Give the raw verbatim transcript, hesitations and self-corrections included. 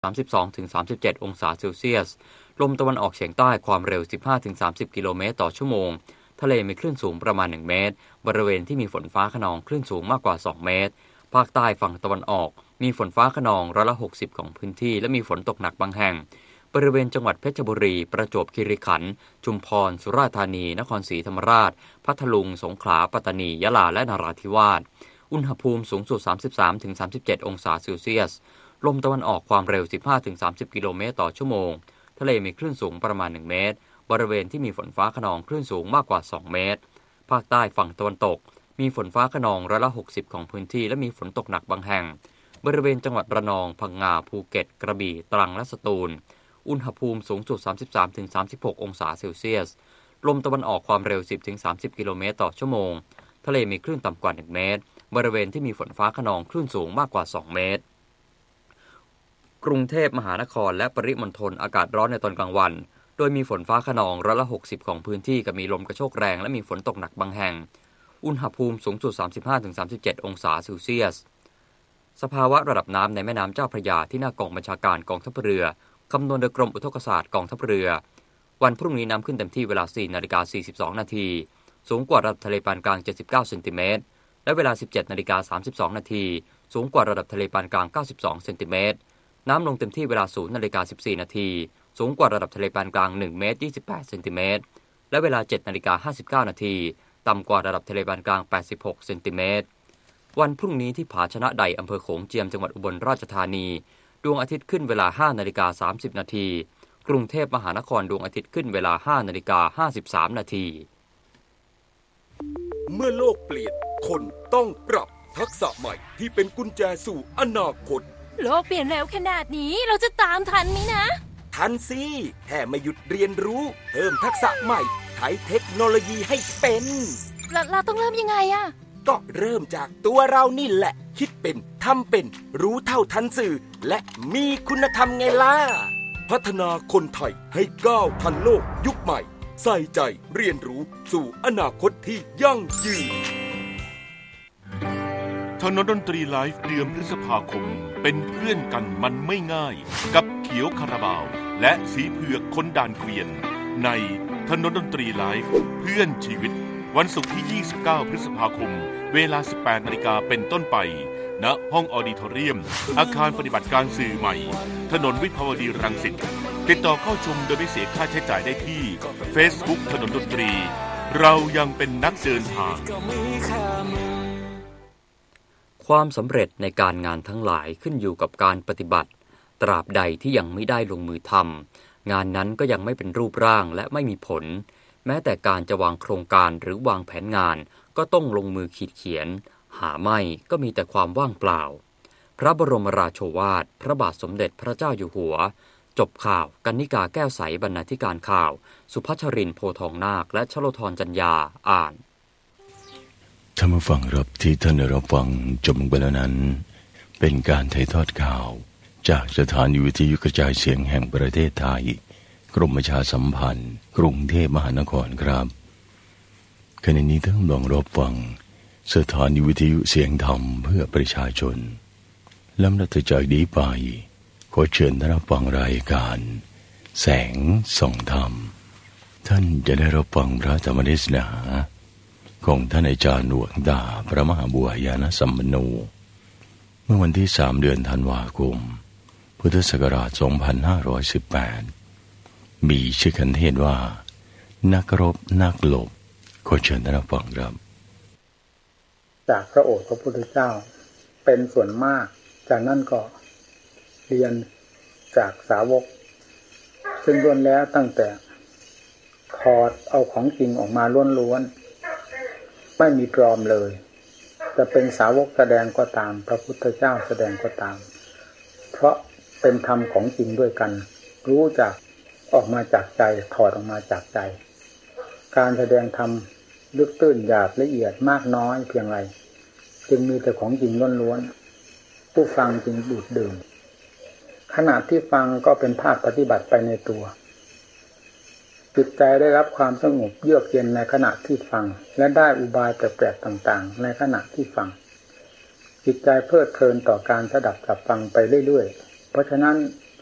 สามสิบสองถึงสามสิบเจ็ด องศาเซลเซียสลมตะวันออกเฉียงใต้ความเร็ว สิบห้าถึงสามสิบ กิโลเมตรต่อชั่วโมงทะเลมีคลื่นสูงประมาณหนึ่งเมตรบริเวณที่มีฝนฟ้าคะนองคลื่นสูงมากกว่าสองเมตรภาคใต้ฝั่งตะวันออกมีฝนฟ้าคะนองร้อยละหกสิบของพื้นที่และมีฝนตกหนักบางแห่งบริเวณจังหวัดเพชรบุรีประจวบคีรีขันธ์ชุมพรสุราษฎร์ธานีนครศรีธรรมราชพัทลุงสงขลาปัตตานียะลาและนราธิวาสอุณหภูมิสูงสุด สามสิบสามถึงสามสิบเจ็ด องศาเซลเซียสลมตะวันออกความเร็ว สิบห้าถึงสามสิบ กิโลเมตรต่อชั่วโมงทะเลมีคลื่นสูงประมาณหนึ่งเมตรบริเวณที่มีฝนฟ้าคะนองคลื่นสูงมากกว่าสองเมตรภาคใต้ฝั่งตะวันตกมีฝนฟ้าคะนองร้อยละหกสิบของพื้นที่และมีฝนตกหนักบางแห่งบริเวณจังหวัดระนองพังงาภูเก็ตกระบี่ตรังและสตูลอุณหภูมิสูงสุด สามสิบสามถึงสามสิบหก องศาเซลเซียสลมตะวันออกความเร็ว สิบถึงสามสิบ กิโลเมตรต่อชั่วโมงทะเลมีคลื่นต่ำกว่าหนึ่งเมตรบริเวณที่มีฝนฟ้าคะนองคลื่นสูงมากกว่าสองเมตรกรุงเทพมหานครและปริมณฑลอากาศร้อนในตอนกลางวันโดยมีฝนฟ้าคะนองร้อยละหกสิบของพื้นที่กับมีลมกระโชกแรงและมีฝนตกหนักบางแห่งอุณหภูมิสูงสุด สามสิบห้าถึงสามสิบเจ็ด องศาเซลเซียสสภาวะระดับน้ำในแม่น้ำเจ้าพระยาที่หน้ากองบัญชาการกองทัพเรือคำนวณโดยกรมอุทกศาสตร์กองทัพเรือวันพรุ่งนี้น้ำขึ้นเต็มที่เวลา สี่นาฬิกาสี่สิบสอง นาทีสูงกว่าระดับทะเลปานกลางเจ็ดสิบเก้าเซนติเมตรและเวลา สิบเจ็ดนาฬิกาสามสิบสอง นาทีสูงกว่าระดับทะเลปานกลางเก้าสิบสองเซนติเมตรน้ำลงเต็มที่เวลา ศูนย์นาฬิกาสิบสี่ นาทีสูงกว่าระดับทะเลปานกลางหนึ่งเมตรยี่สิบแปดเซนติเมตรและเวลา เจ็ดนาฬิกาห้าสิบเก้า นาทีต่ำกว่าระดับทะเลปานกลางแปดสิบหกเซนติเมตรวันพรุ่งนี้ที่ผาชนะใดอำเภอโขงเจียมจังหวัดอุบลราชธานีดวงอาทิตย์ขึ้นเวลา ห้านาฬิกาสามสิบ นาทีกรุงเทพมหานครดวงอาทิตย์ขึ้นเวลา ห้านาฬิกาห้าสิบสาม นาทีเมื่อโลกเปลี่ยนคนต้องปรับทักษะใหม่ที่เป็นกุญแจสู่อนาคตโลกเปลี่ยนเร็วขนาดนี้เราจะตามทันไหมนะทันสิแค่ไม่หยุดเรียนรู้เพิ่มทักษะใหม่ใช้เทคโนโลยีให้เป็นเราเราต้องเริ่มยังไงอะก็เริ่มจากตัวเรานี่แหละคิดเป็นทำเป็นรู้เท่าทันสื่อและมีคุณธรรมไงล่ะพัฒนาคนไทยให้ก้าวทันโลกยุคใหม่ใส่ใจเรียนรู้สู่อนาคตที่ยั่งยืนถนนดนตรีไลฟ์เดือนพฤษภาคมเป็นเพื่อนกันมันไม่ง่ายกับเขียวคาราบาวและสีเผือกคนด่านเกวียนในถนนดนตรีไลฟ์เพื่อนชีวิตวันศุกร์ที่ยี่สิบเก้าพฤษภาคมเวลา สิบแปดนาฬิกาเป็นต้นไปณห้องออดิทอเรียมอาคารปฏิบัติการสื่อใหม่ถนนวิภาวดีรังสิตติดต่อเข้าชมโดยไม่เสียค่าใช้จ่ายได้ที่ Facebook ถนนดนตรีเรายังเป็นนักเดินทางความสำเร็จในการงานทั้งหลายขึ้นอยู่กับการปฏิบัติตราบใดที่ยังไม่ได้ลงมือทำงานนั้นก็ยังไม่เป็นรูปร่างและไม่มีผลแม้แต่การจะวางโครงการหรือวางแผนงานก็ต้องลงมือขีดเขียนหาไม่ก็มีแต่ความว่างเปล่าพระบรมราโชวาทพระบาทสมเด็จพระเจ้าอยู่หัวจบข่าวกนิกาแก้วใสบรรณาธิการข่าวสุพัชรินทร์โพทองนาคและชโลธรจัญญาอ่านท่านผู้ฟังครับที่ท่านได้รับฟังจบลงไปแล้วนั้นเป็นการถ่ายทอดข่าวจากสถานีวิทยุกระจายเสียงแห่งประเทศไทยกรมประชาสัมพันธ์กรุงเทพมหานครครับขณะนี้ท่านลองรับฟังสถานีวิทยุเสียงธรรมเพื่อประชาชนลำดับจากนี้ไปขอเชิญท่านรับฟังรายการแสงส่องธรรมท่านจะได้รับฟังพระธรรมเทศนาของท่านอาจารย์หลวงตาพระมหาบัวยานสัมปันโนเมื่อวันที่สามเดือนธันวาคมพุทธศักราชสองพันห้าร้อยสิบแปดมีชื่อคันเทศว่านักรบนักหลบขอเชิญท่านรับฟังครับจากพระโอษฐ์พระพุทธเจ้าเป็นส่วนมากจากนั้นก็เรียนจากสาวกซึ่งล้วนแล้วตั้งแต่ถอดเอาของจริงออกมาล้วนๆไม่มีปลอมเลยจะเป็นสาวกแสดงก็ตามพระพุทธเจ้าแสดงก็ตามเพราะเป็นธรรมของจริงด้วยกันรู้จักออกมาจากใจถอดออกมาจากใจการแสดงธรรมลึกตื้นหยาบละเอียดมากน้อยเพียงไรจึงมีแต่ของจริงล้วนๆผู้ฟังจึงดูดดื่มขณะที่ฟังก็เป็นภาคปฏิบัติไปในตัวจิตใจได้รับความสงบเยือกเย็นในขณะที่ฟังและได้อุบายแปลกๆต่างๆในขณะที่ฟังจิตใจเพลิดเพลินต่อการสดับสับฟังไปเรื่อยๆเพราะฉะนั้น